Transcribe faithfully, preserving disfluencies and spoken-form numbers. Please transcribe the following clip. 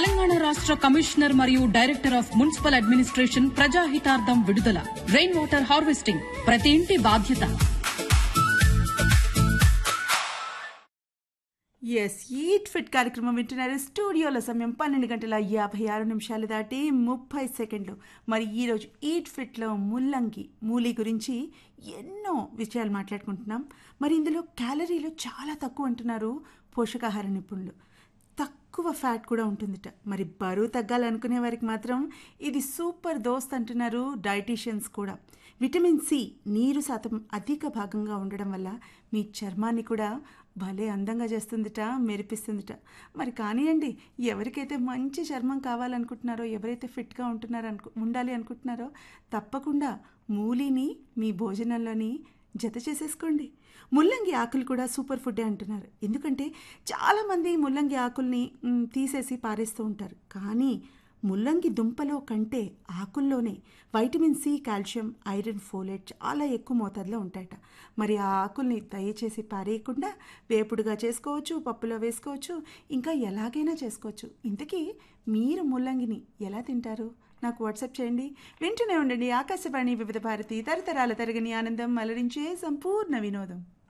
తెలంగాణ రాష్ట్ర కమిషనర్ మరియు director of municipal administration ప్రజాహితార్థం విడుదల. రెయిన్ వాటర్ హార్వెస్టింగ్ ప్రతి ఇంటి బాధ్యత. ఎస్ ఈట్ ఫిట్ కార్యక్రమం వింటున్నారు. స్టూడియోలో సమయం పన్నెండు గంటల యాభై ఆరు నిమిషాలు దాటి ముప్పై సెకండ్లు. మరి ఈరోజు ఈట్ ఫిట్లో ముల్లంగి మూలి గురించి ఎన్నో విషయాలు మాట్లాడుకుంటున్నాం. మరి ఇందులో క్యాలరీలు చాలా తక్కువ అంటున్నారు పోషకాహార నిపుణులు. తక్కువ ఫ్యాట్ కూడా ఉంటుందిట. మరి బరువు తగ్గాలనుకునే వారికి మాత్రం ఇది సూపర్ దోస్త్ అంటున్నారు డైటీషియన్స్ కూడా. విటమిన్ సి నీరు శాతం అధిక భాగంగా ఉండడం వల్ల మీ చర్మాన్ని కూడా భలే అందంగా చేస్తుందిట, మెరిపిస్తుందిట. మరి కానివ్వండి, ఎవరికైతే మంచి చర్మం కావాలనుకుంటున్నారో, ఎవరైతే ఫిట్గా ఉంటున్నారో అనుకు ఉండాలి అనుకుంటున్నారో తప్పకుండా మూలిని మీ భోజనంలోని జత చేసేసుకోండి. ముల్లంగి ఆకులు కూడా సూపర్ ఫుడ్డే అంటున్నారు. ఎందుకంటే చాలామంది ముల్లంగి ఆకుల్ని తీసేసి పారేస్తూ ఉంటారు. కానీ ముల్లంగి దుంపలో కంటే ఆకుల్లోనే vitamin C, calcium, iron, folate చాలా ఎక్కువ మోతాదులో ఉంటాయట. మరి ఆ ఆకుల్ని దయచేసి పారేయకుండా వేపుడుగా చేసుకోవచ్చు, పప్పులో వేసుకోవచ్చు, ఇంకా ఎలాగైనా చేసుకోవచ్చు. ఇంతకీ మీరు ముల్లంగిని ఎలా తింటారు? నాకు వాట్సాప్ చేయండి. వింటూనే ఉండండి ఆకాశవాణి వివిధ భారతి, తరతరాల తరగని ఆనందం, అలరించే సంపూర్ణ వినోదం.